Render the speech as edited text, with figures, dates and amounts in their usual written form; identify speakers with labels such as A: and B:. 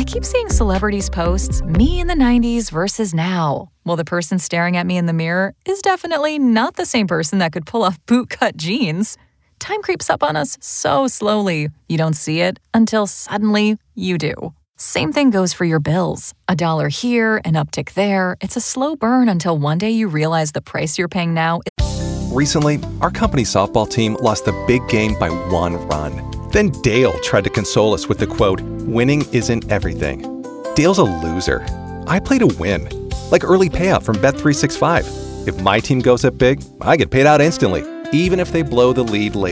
A: I keep seeing celebrities' posts, me in the 90s versus now. Well, the person staring at me in the mirror is definitely not the same person that could pull off bootcut jeans. Time creeps up on us so slowly. You don't see it until suddenly you do. Same thing goes for your bills. $1 here, an uptick there. It's a slow burn until one day you realize the price you're paying now.
B: Recently, our company softball team lost the big game by 1 run. Then Dale tried to console us with the quote, "Winning isn't everything." Dale's a loser. I play to win. Like early payout from Bet365. If my team goes up big, I get paid out instantly, even if they blow the lead late.